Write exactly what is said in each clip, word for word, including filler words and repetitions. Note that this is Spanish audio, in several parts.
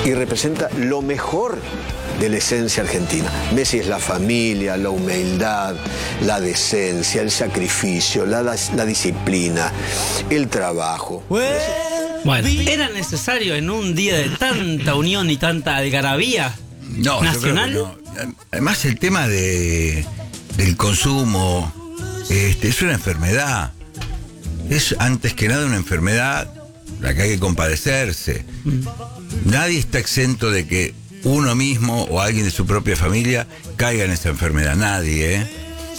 y representa lo mejor de la esencia argentina. Messi es la familia, la humildad, la decencia, el sacrificio, la, la disciplina, el trabajo. Bueno, ¿era necesario en un día de tanta unión y tanta algarabía no, nacional? Yo creo que no. Además, el tema de, del consumo este, es una enfermedad. Es antes que nada una enfermedad la que hay que compadecerse. Mm. Nadie está exento de que uno mismo o alguien de su propia familia caiga en esta enfermedad. Nadie, ¿eh?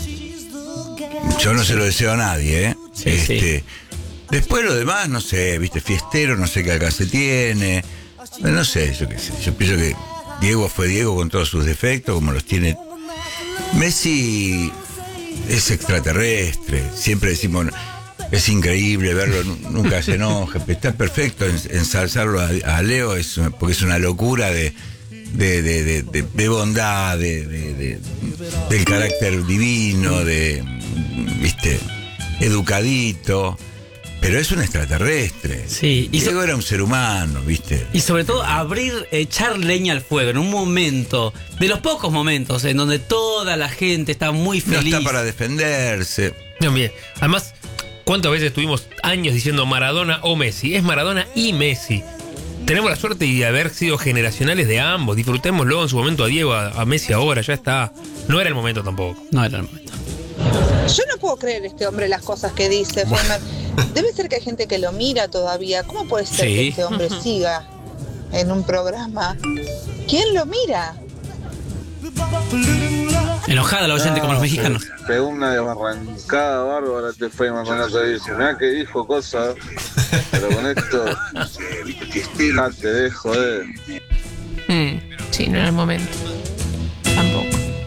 Yo no se lo deseo a nadie, ¿eh? Sí, este, sí. Después lo demás, no sé, viste, fiestero, no sé qué alcance tiene. No sé, yo qué sé. Yo pienso que Diego fue Diego con todos sus defectos, como los tiene. Messi es extraterrestre. Siempre decimos, es increíble verlo, nunca se enoja. Está perfecto ensalzarlo a, a Leo, es, porque es una locura de, de, de, de, de, de bondad, de, de, de, del carácter divino, de, viste, educadito. Pero es un extraterrestre. Sí. Y Diego so- era un ser humano, ¿viste? Y sobre todo abrir, echar leña al fuego en un momento, de los pocos momentos en donde toda la gente está muy feliz. No está para defenderse. Bien, bien. Además, ¿cuántas veces estuvimos años diciendo Maradona o Messi? Es Maradona y Messi. Tenemos la suerte de haber sido generacionales de ambos. Disfrutémoslo en su momento a Diego, a, a Messi ahora, ya está. No era el momento tampoco. No era el momento. Yo no puedo creer este hombre las cosas que dice, Feynman. Debe ser que hay gente que lo mira todavía. ¿Cómo puede ser Sí. que este hombre siga en un programa? ¿Quién lo mira? Enojada la oyente, como los mexicanos. Pegó una desbarrancada bárbara este Feynman con eso dice. Mirá que dijo cosas, pero con esto ya te dejo de... Mm, sí, no era el momento. Tampoco.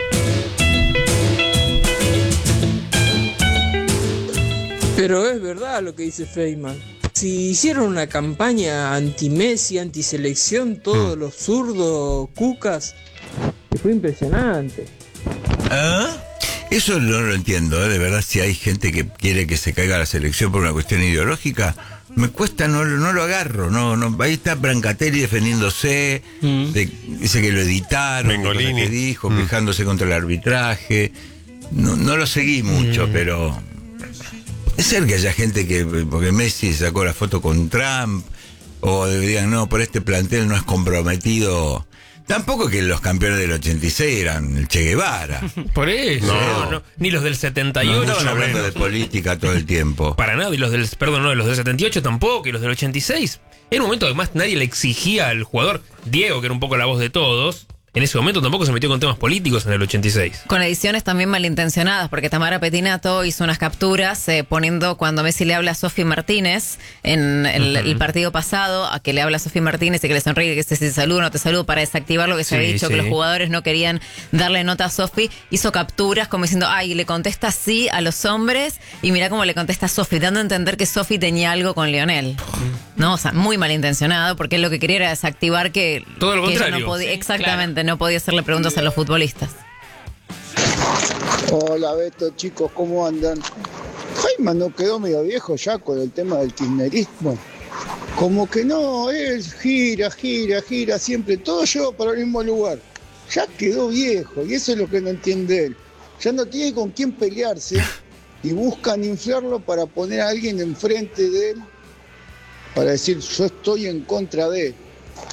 Pero es verdad lo que dice Feynman. Si hicieron una campaña anti-Messi, anti-selección, todos mm. los zurdos, cucas, fue impresionante. ¿Ah? Eso no lo entiendo, ¿eh? De verdad, si hay gente que quiere que se caiga la selección por una cuestión ideológica, me cuesta, no, no lo agarro. no, no Ahí está Brancatelli defendiéndose, mm. de, dice que lo editaron, Mengolini. Que dijo, mm. quejándose contra el arbitraje. No, no lo seguí mucho, mm. pero... Es ser que haya gente que, porque Messi sacó la foto con Trump, o digan, no, por este plantel no es comprometido. Tampoco que los campeones del ochenta y seis eran el Che Guevara. Por eso, no. no, no. Ni los del setenta y ocho. No estaban no, hablando no. de política todo el tiempo. Para nada, y los del, perdón, no, los del setenta y ocho tampoco, y los del ochenta y seis. Era un momento que más nadie le exigía al jugador. Diego, que era un poco la voz de todos, en ese momento tampoco se metió con temas políticos en el ochenta y seis. Con ediciones también malintencionadas, porque Tamara Petinato hizo unas capturas eh, poniendo cuando Messi le habla a Sofi Martínez en el, uh-huh. el partido pasado, a que le habla a Sofi Martínez y que le sonríe, que se si saludo no te saludo, para desactivar lo que se sí, había dicho, sí. que los jugadores no querían darle nota a Sofi. Hizo capturas como diciendo, ay, le contesta sí a los hombres y mirá cómo le contesta a Sofi, dando a entender que Sofi tenía algo con Lionel. No, o sea, muy malintencionado, porque él lo que quería era desactivar que... Todo lo que contrario. No podía, sí, exactamente, claro. no podía hacerle preguntas a los futbolistas. Hola Beto, chicos, ¿cómo andan? Feynman no quedó medio viejo ya con el tema del kirchnerismo. Como que no, él gira, gira, gira, siempre, todo lleva para el mismo lugar. Ya quedó viejo y eso es lo que no entiende él. Ya no tiene con quién pelearse y buscan inflarlo para poner a alguien enfrente de él, para decir yo estoy en contra de él.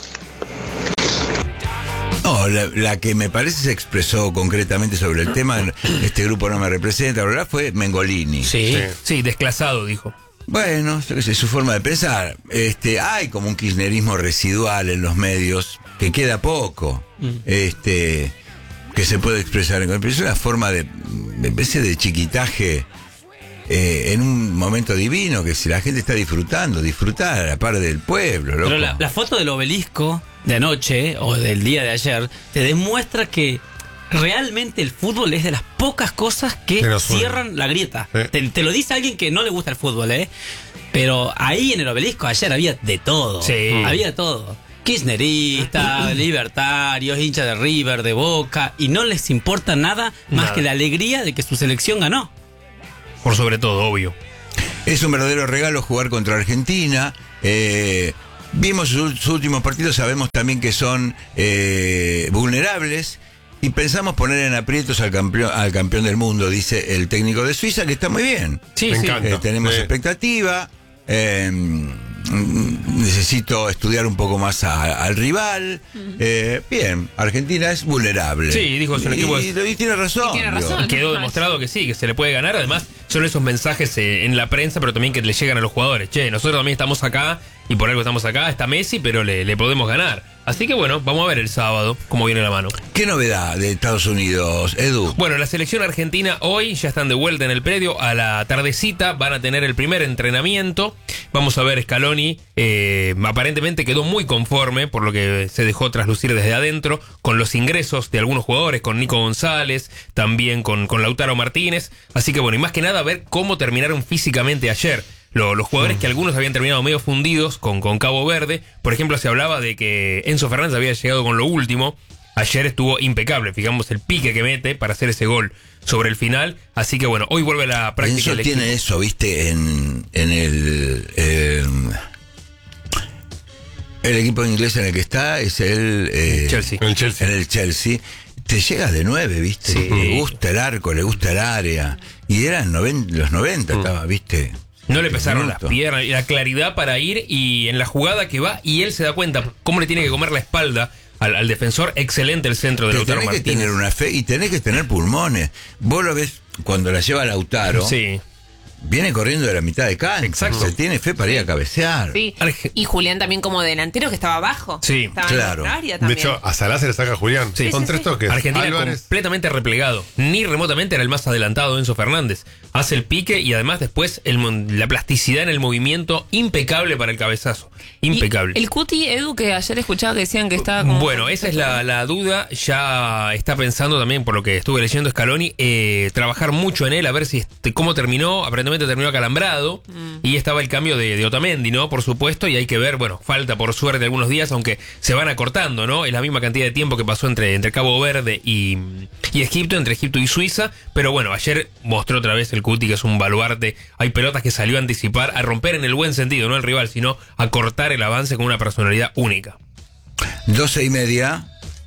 No, la, la que me parece se expresó concretamente sobre el tema, este grupo no me representa, ¿verdad? Fue Mengolini. Sí, sí, sí, desclasado, dijo. Bueno, es su forma de pensar. Este, hay como un kirchnerismo residual en los medios, que queda poco, mm. este, que se puede expresar. Pero es una forma de, de especie de chiquitaje eh, en un momento divino, que si la gente está disfrutando, disfrutar a la par del pueblo, loco. Pero la, la foto del obelisco de anoche, o del día de ayer, te demuestra que realmente el fútbol es de las pocas cosas que cierran la grieta. Sí. Te, te lo dice alguien que no le gusta el fútbol, ¿eh? Pero ahí en el obelisco ayer había de todo. Sí. Había de todo. Kirchneristas, libertarios, hinchas de River, de Boca, y no les importa nada más nada. que la alegría de que su selección ganó. Por sobre todo, obvio. Es un verdadero regalo jugar contra Argentina. Eh... vimos sus, sus últimos partidos, sabemos también que son eh, vulnerables. Y pensamos poner en aprietos al campeón, al campeón del mundo, dice el técnico de Suiza, que está muy bien. Sí, Me sí. Eh, tenemos sí. expectativa. Eh, necesito estudiar un poco más a, al rival. Eh, bien, Argentina es vulnerable. Sí, dijo su equipo. Y, y, y tiene razón. Y tiene razón. Quedó demostrado que sí, que se le puede ganar. Además, son esos mensajes eh, en la prensa, pero también que le llegan a los jugadores. Che, nosotros también estamos acá y por algo estamos acá. Está Messi, pero le, le podemos ganar. Así que bueno, vamos a ver el sábado cómo viene la mano. ¿Qué novedad de Estados Unidos, Edu? Bueno, la selección argentina hoy ya están de vuelta en el predio. A la tardecita van a tener el primer entrenamiento. Vamos a ver, Scaloni eh, aparentemente quedó muy conforme, por lo que se dejó traslucir desde adentro, con los ingresos de algunos jugadores, con Nico González, también con, con Lautaro Martínez. Así que bueno, y más que nada ver cómo terminaron físicamente ayer. Lo, los jugadores que algunos habían terminado medio fundidos con, con Cabo Verde. Por ejemplo, se hablaba de que Enzo Fernández había llegado con lo último. Ayer estuvo impecable, fijamos el pique que mete para hacer ese gol sobre el final. Así que bueno, hoy vuelve la práctica. Enzo tiene eso, viste, en, en el... Eh, el equipo inglés en el que está es el... Eh, Chelsea. El Chelsea. En el Chelsea. Te llega de nueve, viste. Sí. Le gusta el arco, le gusta el área. Y eran noven, los noventa, mm. estaba, viste... No le pesaron las piernas y la claridad para ir, y en la jugada que va y él se da cuenta cómo le tiene que comer la espalda al, al defensor. Excelente el centro de Lautaro Martínez. Tenés que tener una fe y tenés que tener pulmones. Vos lo ves cuando la lleva Lautaro. Sí. Viene corriendo de la mitad de cancha. Exacto. Se tiene fe para ir a cabecear. Sí. Y Julián también como delantero, que estaba abajo. Sí, estaba claro. En área también. De hecho, a Salah se le saca a Julián. Sí. Son Sí, tres sí, toques. Argentina Álvarez. completamente replegado. Ni remotamente era el más adelantado Enzo Fernández. Hace el pique y además después el, la plasticidad en el movimiento, impecable para el cabezazo. Impecable. ¿Y el Cuti, Edu, que ayer escuchaba que decían que estaba como... Bueno, esa es la, la duda. Ya está pensando también, por lo que estuve leyendo, Scaloni, eh, trabajar mucho en él, a ver si este, cómo terminó. Aparentemente terminó acalambrado. Mm. Y estaba el cambio de, de Otamendi, ¿no? Por supuesto, y hay que ver, bueno, falta por suerte algunos días, aunque se van acortando, ¿no? Es la misma cantidad de tiempo que pasó entre, entre Cabo Verde y, y Egipto, entre Egipto y Suiza. Pero bueno, ayer mostró otra vez el Cuti, que es un baluarte. Hay pelotas que salió a anticipar, a romper en el buen sentido, no el rival, sino a cortar el avance con una personalidad única. Doce y media.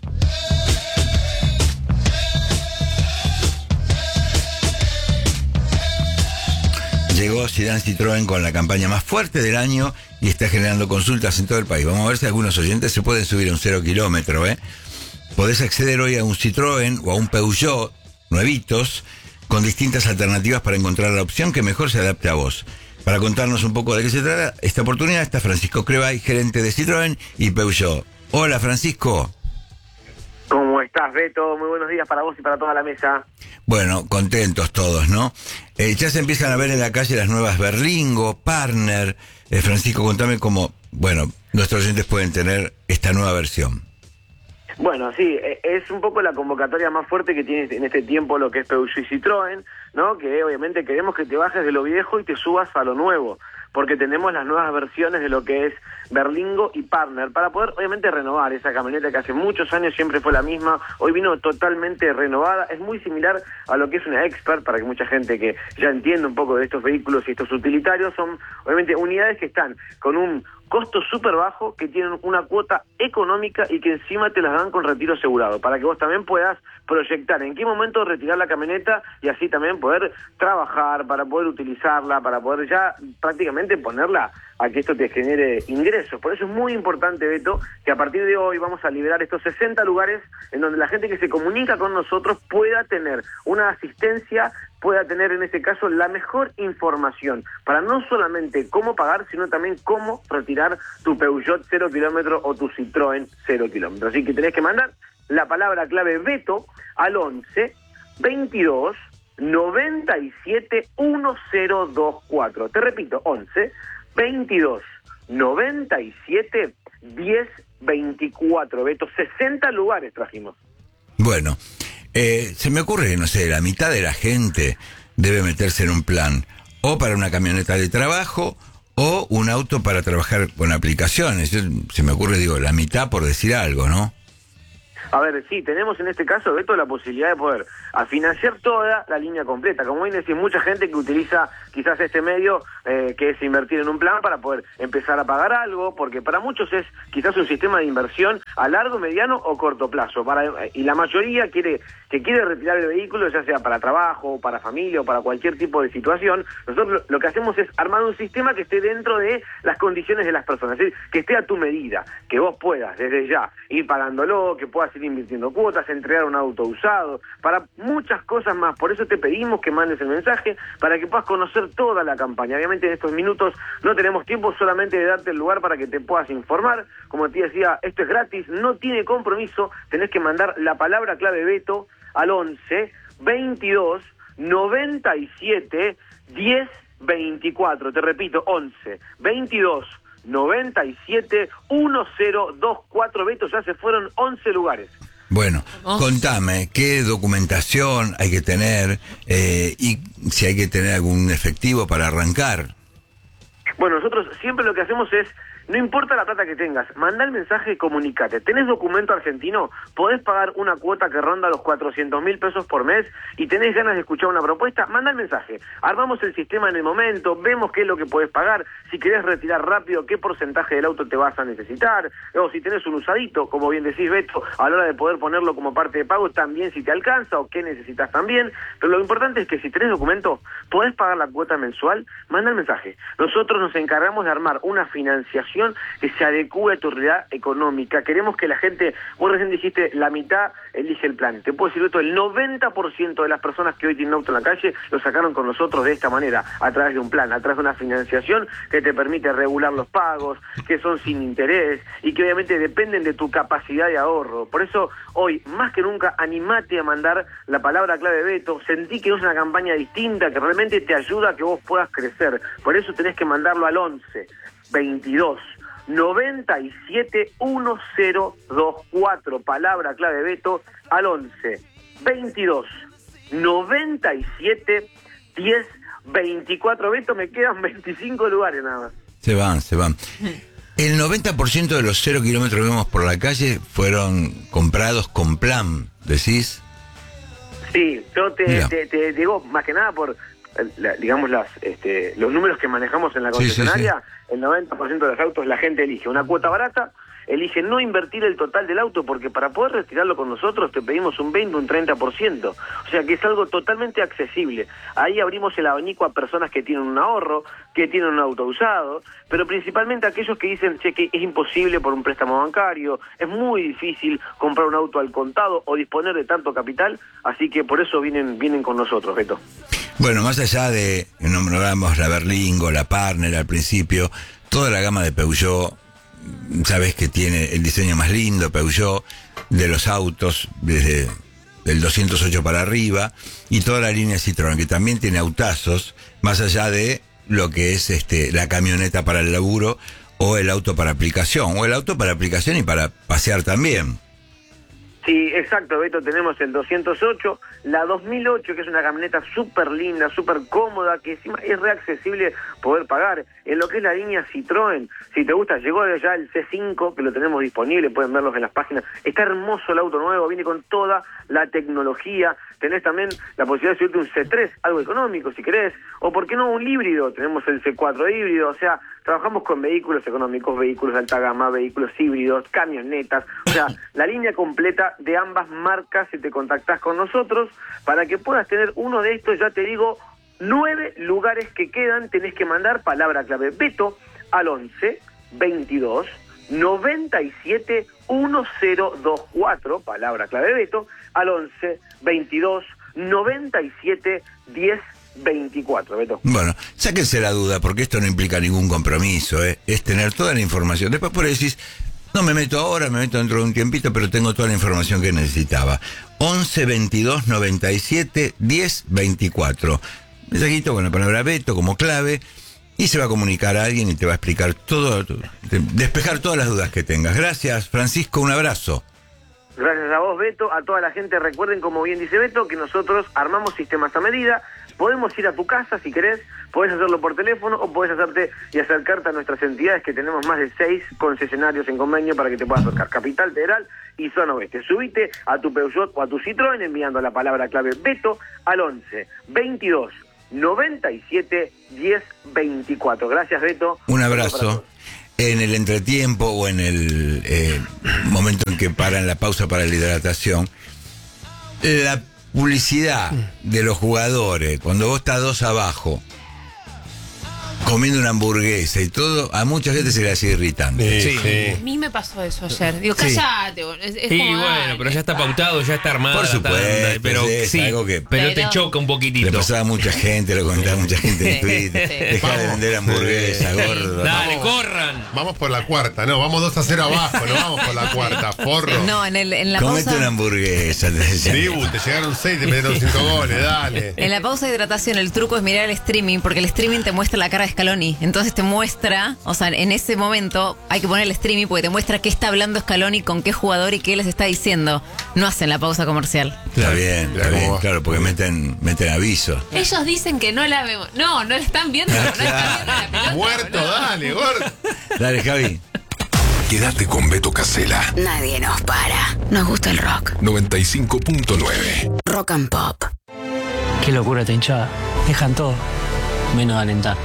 Llegó Zidane Citroën con la campaña más fuerte del año y está generando consultas en todo el país. Vamos a ver si algunos oyentes se pueden subir a un cero kilómetro, ¿eh? Podés acceder hoy a un Citroën o a un Peugeot nuevitos con distintas alternativas para encontrar la opción que mejor se adapte a vos. Para contarnos un poco de qué se trata esta oportunidad está Francisco Crevay, gerente de Citroën y Peugeot. Hola, Francisco. ¿Cómo estás, Beto? Muy buenos días para vos y para toda la mesa. Bueno, contentos todos, ¿no? Eh, ya se empiezan a ver en la calle las nuevas Berlingo, Partner. Eh, Francisco, contame cómo, bueno, nuestros oyentes pueden tener esta nueva versión. Bueno, sí, es un poco la convocatoria más fuerte que tiene en este tiempo lo que es Peugeot y Citroën, ¿no? Que obviamente queremos que te bajes de lo viejo y te subas a lo nuevo, porque tenemos las nuevas versiones de lo que es Berlingo y Partner, para poder obviamente renovar esa camioneta que hace muchos años siempre fue la misma, hoy vino totalmente renovada, es muy similar a lo que es una Expert, para que mucha gente que ya entiende un poco de estos vehículos y estos utilitarios, son obviamente unidades que están con un costo súper bajo, que tienen una cuota económica y que encima te las dan con retiro asegurado, para que vos también puedas proyectar en qué momento retirar la camioneta y así también poder trabajar, para poder utilizarla, para poder ya prácticamente ponerla a que esto te genere ingresos. Por eso es muy importante, Beto, que a partir de hoy vamos a liberar estos sesenta lugares en donde la gente que se comunica con nosotros pueda tener una asistencia, pueda tener en este caso la mejor información para no solamente cómo pagar, sino también cómo retirar tu Peugeot cero kilómetro o tu Citroën cero kilómetro. Así que tenés que mandar la palabra clave Beto al once veintidós noventa y siete diez veinticuatro. Te repito, once veintidós noventa y siete diez veinticuatro. Beto, sesenta lugares trajimos. Bueno, eh, se me ocurre que, no sé, la mitad de la gente debe meterse en un plan o para una camioneta de trabajo o un auto para trabajar con aplicaciones. Yo, se me ocurre, digo, la mitad por decir algo, ¿no? A ver, sí, tenemos en este caso, Beto, la posibilidad de poder a financiar toda la línea completa. Como bien decís, mucha gente que utiliza quizás este medio, eh, que es invertir en un plan para poder empezar a pagar algo, porque para muchos es quizás un sistema de inversión a largo, mediano o corto plazo. Para, y la mayoría quiere que quiere retirar el vehículo, ya sea para trabajo, para familia o para cualquier tipo de situación. Nosotros lo que hacemos es armar un sistema que esté dentro de las condiciones de las personas, es decir, que esté a tu medida, que vos puedas desde ya ir pagándolo, que puedas ir invirtiendo cuotas, entregar un auto usado, para muchas cosas más. Por eso te pedimos que mandes el mensaje para que puedas conocer toda la campaña. Obviamente en estos minutos no tenemos tiempo solamente de darte el lugar para que te puedas informar. Como te decía, esto es gratis, no tiene compromiso, tenés que mandar la palabra clave Beto al once, veintidós, noventa y siete, diez, veinticuatro. Te repito, once, veintidós, noventa y siete, diez, veinticuatro. Beto, ya se fueron once lugares. Bueno, contame, ¿qué documentación hay que tener eh, y si hay que tener algún efectivo para arrancar? Bueno, nosotros siempre lo que hacemos es, no importa la plata que tengas, mandá el mensaje y comunicate. ¿Tenés documento argentino? ¿Podés pagar una cuota que ronda los cuatrocientos mil pesos por mes y tenés ganas de escuchar una propuesta? Mandá el mensaje. Armamos el sistema en el momento, vemos qué es lo que podés pagar, si querés retirar rápido, qué porcentaje del auto te vas a necesitar, o si tenés un usadito, como bien decís, Beto, a la hora de poder ponerlo como parte de pago, también si te alcanza o qué necesitas también. Pero lo importante es que si tenés documento, podés pagar la cuota mensual, manda el mensaje. Nosotros nos encargamos de armar una financiación que se adecue a tu realidad económica. Queremos que la gente, vos recién dijiste, la mitad elige el plan. Te puedo decir esto, el noventa por ciento de las personas que hoy tienen auto en la calle lo sacaron con nosotros de esta manera, a través de un plan, a través de una financiación que te permite regular los pagos, que son sin interés y que obviamente dependen de tu capacidad de ahorro. Por eso hoy, más que nunca, animate a mandar la palabra clave Beto, sentí que es una campaña distinta, que realmente te ayuda a que vos puedas crecer. Por eso tenés que mandarlo al once, veintidós, noventa y siete, diez, veinticuatro, palabra clave Beto, al once, veintidós, noventa y siete, diez, veinticuatro. Beto, me quedan veinticinco lugares nada más. Se van, se van. El noventa por ciento de los cero kilómetros que vemos por la calle fueron comprados con plan, ¿decís? Sí, yo te, te, te digo más que nada por, la, digamos, las, este, los números que manejamos en la concesionaria. Sí, sí, sí. El noventa por ciento de los autos la gente elige una cuota barata, elige no invertir el total del auto, porque para poder retirarlo con nosotros te pedimos un veinte, un treinta por ciento. O sea que es algo totalmente accesible. Ahí abrimos el abanico a personas que tienen un ahorro, que tienen un auto usado, pero principalmente aquellos que dicen, che, que es imposible por un préstamo bancario, es muy difícil comprar un auto al contado o disponer de tanto capital, así que por eso vienen, vienen con nosotros, Beto. Bueno, más allá de, nombramos la Berlingo, la Partner al principio, toda la gama de Peugeot, sabes que tiene el diseño más lindo, Peugeot, de los autos, desde el doscientos ocho para arriba, y toda la línea Citroën, que también tiene autazos, más allá de lo que es este la camioneta para el laburo, o el auto para aplicación, o el auto para aplicación y para pasear también. Sí, exacto, Beto, tenemos el doscientos ocho, la dos mil ocho, que es una camioneta súper linda, súper cómoda, que encima es reaccesible poder pagar. En lo que es la línea Citroën, si te gusta, llegó ya el C cinco, que lo tenemos disponible, pueden verlos en las páginas. Está hermoso el auto nuevo, viene con toda la tecnología. Tenés también la posibilidad de subirte un C tres, algo económico si querés, o por qué no un híbrido, tenemos el C cuatro híbrido, o sea, trabajamos con vehículos económicos, vehículos de alta gama, vehículos híbridos, camionetas, o sea, la línea completa de ambas marcas si te contactás con nosotros, para que puedas tener uno de estos, ya te digo, nueve lugares que quedan, tenés que mandar palabra clave Beto al once, veintidós, noventa y siete, diez, veinticuatro, palabra clave Beto, al once, veintidós, noventa y siete, diez, veinticuatro, Beto. Bueno, sáquense la duda, porque esto no implica ningún compromiso, ¿eh? Es tener toda la información. Después por ahí decís, no me meto ahora, me meto dentro de un tiempito, pero tengo toda la información que necesitaba. once, veintidós, noventa y siete, diez, veinticuatro. Mensajito con la palabra Beto como clave, y se va a comunicar a alguien y te va a explicar todo, despejar todas las dudas que tengas. Gracias, Francisco, un abrazo. Gracias a vos, Beto, a toda la gente. Recuerden, como bien dice Beto, que nosotros armamos sistemas a medida. Podemos ir a tu casa si querés, podés hacerlo por teléfono o podés hacerte y acercarte a nuestras entidades, que tenemos más de seis concesionarios en convenio para que te puedas acercar. Capital Federal y Zona Oeste. Subite a tu Peugeot o a tu Citroën enviando la palabra clave Beto al once, veintidós, noventa y siete, diez, veinticuatro. Gracias, Beto. Un abrazo. En el entretiempo o en el eh, momento en que paran la pausa para la hidratación, la publicidad de los jugadores, cuando vos estás dos abajo, comiendo una hamburguesa y todo, a mucha gente se le hace irritante. Sí, sí. A mí me pasó eso ayer. Digo, Sí. callate. Es, es Sí, como, bueno, dale, pero ya está pautado, ya está armado. Por supuesto, pero es sí, algo que- pero te Pero- choca un poquitito. Le pasaba a mucha gente, lo comentaba mucha gente en Twitter. Sí. Dejá de vender hamburguesa, gordo. Dale, Vamos. corran. Vamos por la cuarta, no, vamos dos a cero abajo, no vamos por la cuarta, forro. No, en, el, en la Comete pausa. una hamburguesa, te decían. Dibu, te llegaron seis, te metieron cinco goles, dale. En la pausa de hidratación, el truco es mirar el streaming, porque el streaming te muestra la cara de Scaloni. Entonces te muestra, o sea, en ese momento hay que poner el streaming porque te muestra qué está hablando Scaloni, con qué jugador y qué les está diciendo. No hacen la pausa comercial. Está bien, Mirá está cómo bien, va. claro, porque meten, meten aviso. Ellos dicen que no la vemos. No, no la están viendo. No están viendo la pelota. Muerto, boludo. dale, gordo. Dale, Javi. Quédate con Beto Casella. Nadie nos para. Nos gusta el rock. noventa y cinco punto nueve. Rock and pop. Qué locura esta hinchada. Dejan todo, menos alentar.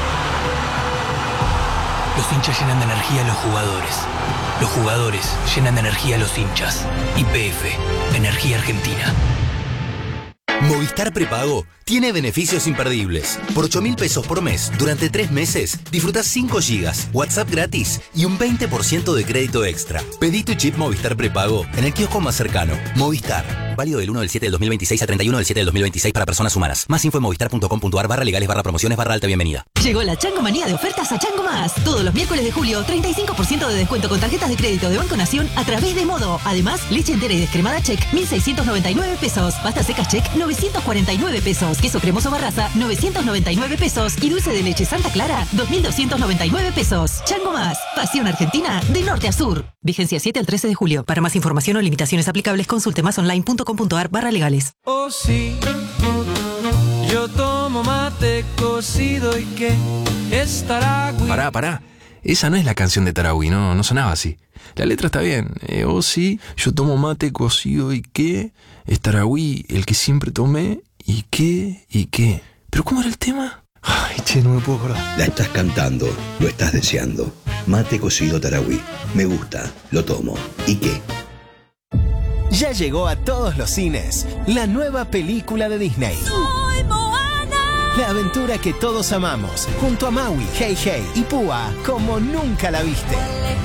Los hinchas llenan de energía a los jugadores. Los jugadores llenan de energía a los hinchas. Y P F, Energía Argentina. Movistar Prepago tiene beneficios imperdibles. Por ocho mil pesos por mes, durante tres meses, disfrutás cinco gigas, WhatsApp gratis y un veinte por ciento de crédito extra. Pedí tu chip Movistar Prepago en el kiosco más cercano. Movistar. Válido del uno del siete del dos mil veintiséis a treinta y uno del siete del dos mil veintiséis para personas humanas. Más info en movistar.com.ar barra legales barra promociones barra alta bienvenida. Llegó la Chango Manía de ofertas a Chango Más. Todos los miércoles de julio, treinta y cinco por ciento de descuento con tarjetas de crédito de Banco Nación a través de Modo. Además, leche entera y descremada Check, mil seiscientos noventa y nueve pesos. Pasta seca Check, novecientos cuarenta y nueve pesos. Queso cremoso Barraza, novecientos noventa y nueve pesos. Y dulce de leche Santa Clara, dos mil doscientos noventa y nueve pesos. Chango Más. Pasión Argentina de norte a sur. Vigencia siete al trece de julio. Para más información o limitaciones aplicables, consulte masonline.com.ar barra legales. Oh sí, yo tomo mate cocido y que es Taragüi. Pará, pará. Esa no es la canción de Taragüi, no, no sonaba así. La letra está bien. Eh, oh sí, yo tomo mate cocido y qué. Es Taragüi el que siempre tomé y qué, y qué. ¿Pero cómo era el tema? Ay, che, no me puedo acordar. La estás cantando, lo estás deseando. Mate cocido Taragüi. Me gusta, lo tomo. ¿Y qué? Ya llegó a todos los cines la nueva película de Disney. ¡Soy Moana! La aventura que todos amamos, junto a Maui, Hey Hey y Púa, como nunca la viste.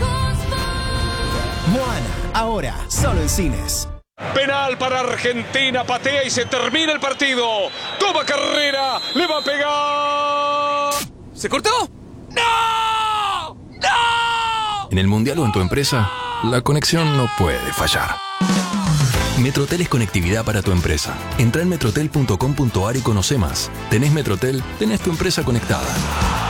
Moana, ahora, solo en cines. Penal para Argentina, patea y se termina el partido. Toma carrera, le va a pegar. ¿Se cortó? ¡No! ¡No! En el mundial o en tu empresa, la conexión no puede fallar. Metrotel es conectividad para tu empresa. Entra en metrotel punto com punto ar y conoce más. ¿Tenés Metrotel? Tenés tu empresa conectada.